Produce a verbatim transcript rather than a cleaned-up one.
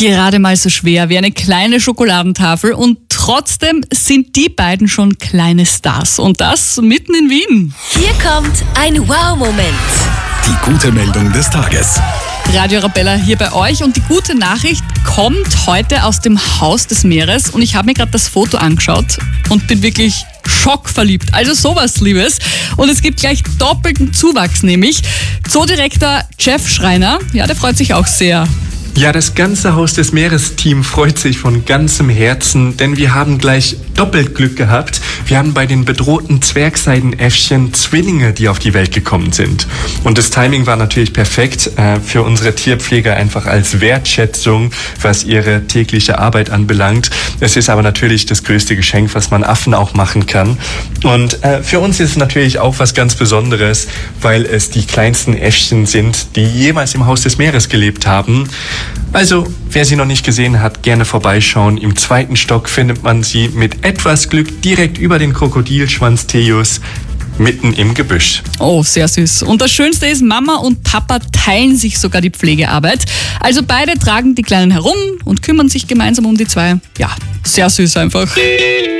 Gerade mal so schwer wie eine kleine Schokoladentafel und trotzdem sind die beiden schon kleine Stars. Und das mitten in Wien. Hier kommt ein Wow-Moment. Die gute Meldung des Tages. Radio Arabella hier bei euch und die gute Nachricht kommt heute aus dem Haus des Meeres und ich habe mir gerade das Foto angeschaut und bin wirklich schockverliebt. Also sowas, Liebes. Und es gibt gleich doppelten Zuwachs, nämlich Zoodirektor Jeff Schreiner, ja, der freut sich auch sehr. Ja, das ganze Haus des Meeres-Team freut sich von ganzem Herzen, denn wir haben gleich doppelt Glück gehabt. Wir haben bei den bedrohten Zwergseidenäffchen Zwillinge, die auf die Welt gekommen sind. Und das Timing war natürlich perfekt äh, für unsere Tierpfleger, einfach als Wertschätzung, was ihre tägliche Arbeit anbelangt. Es ist aber natürlich das größte Geschenk, was man Affen auch machen kann. Und äh, für uns ist es natürlich auch was ganz Besonderes, weil es die kleinsten Äffchen sind, die jemals im Haus des Meeres gelebt haben. Also, wer sie noch nicht gesehen hat, gerne vorbeischauen. Im zweiten Stock findet man sie mit etwas Glück direkt über den Krokodilschwanz Theus mitten im Gebüsch. Oh, sehr süß. Und das Schönste ist, Mama und Papa teilen sich sogar die Pflegearbeit. Also beide tragen die Kleinen herum und kümmern sich gemeinsam um die zwei. Ja, sehr süß einfach.